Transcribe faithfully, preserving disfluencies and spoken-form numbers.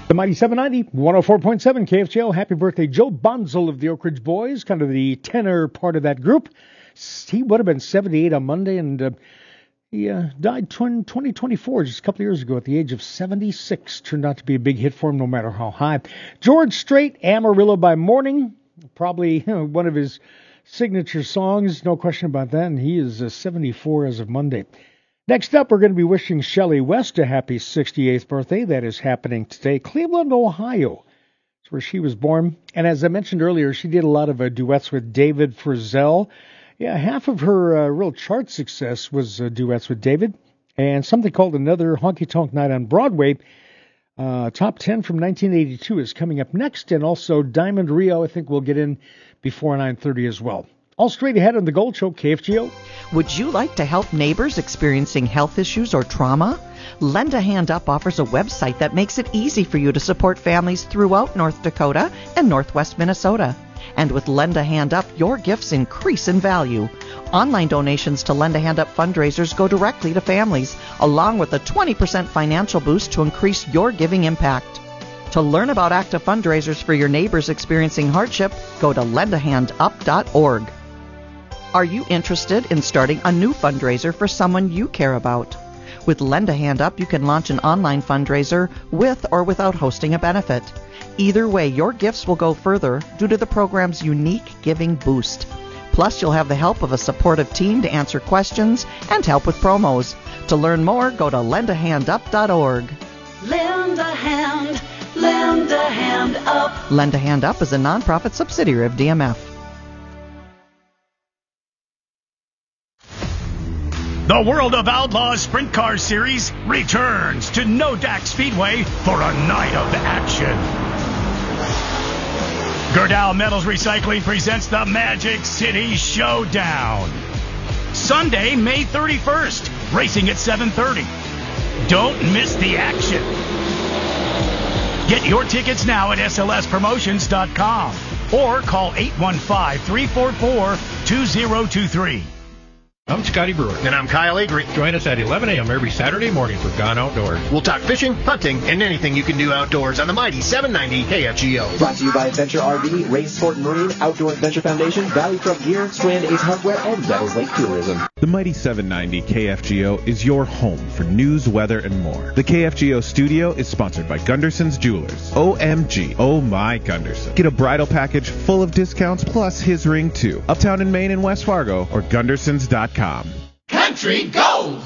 The Mighty seven ninety, one oh four point seven K F G O. Happy birthday, Joe Bonzel of the Oak Ridge Boys, kind of the tenor part of that group. He would have been seventy-eight on Monday, and uh, he uh, died twenty twenty-four, just a couple of years ago, at the age of seventy-six. Turned out to be a big hit for him, no matter how high. George Strait, Amarillo by Morning, probably you know, one of his signature songs, no question about that, and he is uh, seventy-four as of Monday. Next up, we're going to be wishing Shelley West a happy sixty-eighth birthday. That is happening today. Cleveland, Ohio. That's where she was born. And as I mentioned earlier, she did a lot of uh, duets with David Frizzell. Yeah, half of her uh, real chart success was uh, duets with David. And something called Another Honky Tonk Night on Broadway. Uh, top ten from nineteen eighty-two is coming up next. And also Diamond Rio, I think we'll get in before nine thirty as well. All straight ahead on the Gold Show, K F G O. Would you like to help neighbors experiencing health issues or trauma? Lend a Hand Up offers a website that makes it easy for you to support families throughout North Dakota and Northwest Minnesota. And with Lend a Hand Up, your gifts increase in value. Online donations to Lend a Hand Up fundraisers go directly to families, along with a twenty percent financial boost to increase your giving impact. To learn about active fundraisers for your neighbors experiencing hardship, go to lend a hand up dot org. Are you interested in starting a new fundraiser for someone you care about? With Lend a Hand Up, you can launch an online fundraiser with or without hosting a benefit. Either way, your gifts will go further due to the program's unique giving boost. Plus, you'll have the help of a supportive team to answer questions and help with promos. To learn more, go to lend a hand up dot org. Lend a hand, lend a hand up. Lend a Hand Up is a nonprofit subsidiary of D M F. The World of Outlaws Sprint Car Series returns to Nodak Speedway for a night of action. Gerdau Metals Recycling presents the Magic City Showdown. Sunday, May thirty-first, racing at seven thirty. Don't miss the action. Get your tickets now at S L S promotions dot com or call eight one five, three four four, two zero two three. I'm Scotty Brewer. And I'm Kyle Avery. Join us at eleven a.m. every Saturday morning for Gone Outdoors. We'll talk fishing, hunting, and anything you can do outdoors on the mighty seven ninety K F G O. Brought to you by Adventure R V, Race Sport and Marine, Outdoor Adventure Foundation, Valley Truck Gear, Strand Ace Hardware, and Devils Lake Tourism. The mighty seven ninety K F G O is your home for news, weather, and more. The K F G O studio is sponsored by Gunderson's Jewelers. O M G, oh my Gunderson. Get a bridal package full of discounts plus his ring too. Uptown in Maine and West Fargo or Gundersons dot com. Country Gold!